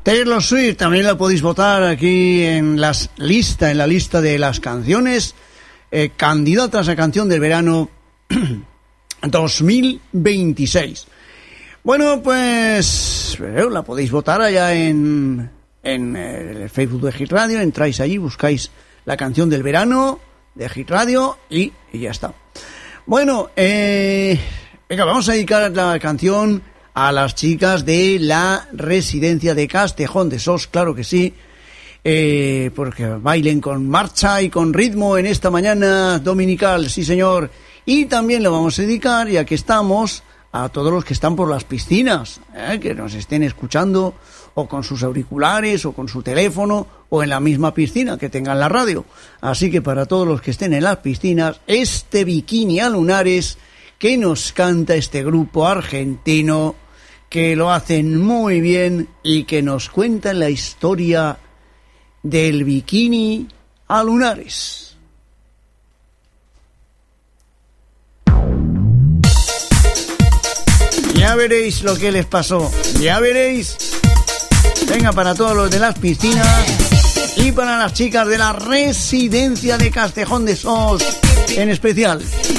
Taylor Swift también la podéis votar aquí en la lista de las canciones candidatas a canción del verano 2026. Bueno, pues la podéis votar allá en el Facebook de Hit Radio. Entráis allí, buscáis la canción del verano de Hit Radio y ya está. Bueno, venga, vamos a dedicar la canción a las chicas de la residencia de Castejón de Sos, claro que sí, porque bailen con marcha y con ritmo en esta mañana dominical, sí señor. Y también lo vamos a dedicar, ya que estamos, a todos los que están por las piscinas, que nos estén escuchando o con sus auriculares o con su teléfono o en la misma piscina, que tengan la radio. Así que para todos los que estén en las piscinas, este Bikini a Lunares que nos canta este grupo argentino, que lo hacen muy bien y que nos cuentan la historia del Bikini a Lunares. Ya veréis lo que les pasó, ya veréis. Venga, para todos los de las piscinas y para las chicas de la residencia de Castejón de Sos en especial.